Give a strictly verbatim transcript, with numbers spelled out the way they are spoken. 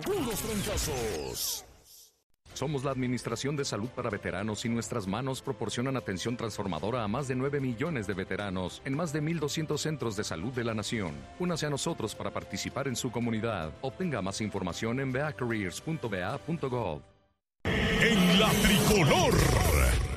puros fracasos. Somos la Administración de Salud para Veteranos y nuestras manos proporcionan atención transformadora a más de nueve millones de veteranos en más de mil doscientos centros de salud de la nación. Únase a nosotros para participar en su comunidad. Obtenga más información en v a careers punto v a punto gov. En la tricolor.